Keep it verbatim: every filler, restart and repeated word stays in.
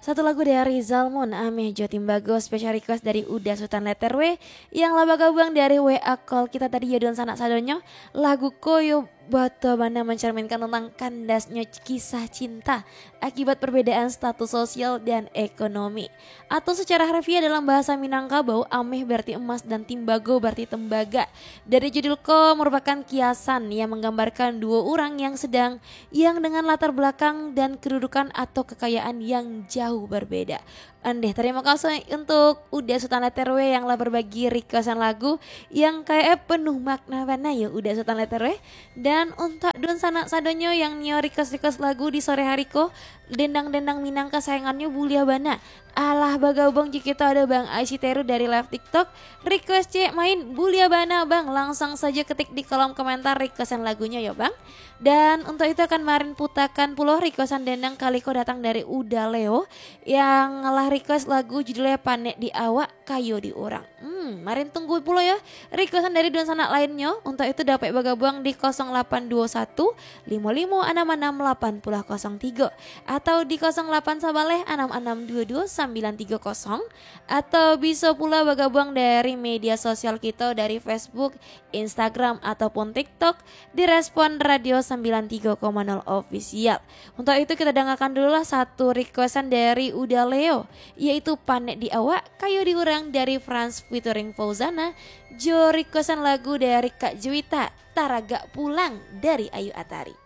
Satu lagu dari Zalmon Ameh Jotimbago special request dari Uda Sultan Leterwe yang laba gabung dari W A Call kita tadi Yodon Sanak Sadonyo lagu Koyo Bato Bana mencerminkan tentang kandasnya kisah cinta akibat perbedaan status sosial dan ekonomi. Atau secara harfiah dalam bahasa Minangkabau, Ameh berarti emas dan Timbago berarti tembaga. Dari judul Ko merupakan kiasan yang menggambarkan dua orang yang sedang yang dengan latar belakang dan kedudukan atau kekayaan yang jauh berbeda. Andeh terima kasih untuk Uda Sultan Leterwe yang lah berbagi requestan lagu yang kayak penuh makna bana ya Uda Sultan Leterwe. Dan untuk Don Sanak Sadonyo yang nyo request-request lagu di sore hari ko dendang-dendang Minang kesayangannya Bulia Bana. Alah bagabong jika ada Bang Aisyteru dari live TikTok request cek main Bulia Bana Bang, langsung saja ketik di kolom komentar requestan lagunya ya Bang. Dan untuk itu akan marin putakan puluh requestan dendang kaliko datang dari Uda Leo yang ngalah request lagu judulnya Panek di Awak Kayo di Orang. Hmm, marin tunggu puluh ya requestan dari Don Sanak lainnya. Untuk itu dapat bagabong di nol delapan dua satu lima lima enam enam delapan nol nol tiga atau di nol delapan sabaleh enam enam dua dua sembilan tiga nol atau bisa pula bagabong dari media sosial kita dari Facebook, Instagram ataupun TikTok di Respon Radio sembilan tiga koma nol official. Untuk itu kita dengarkan dulu lah satu requestan dari Uda Leo yaitu Panek di Awak Kayu di Urang dari Franz featuring Fauzana. Jo requestan lagu dari Kak Juwita Taraga Pulang dari Ayu Atari.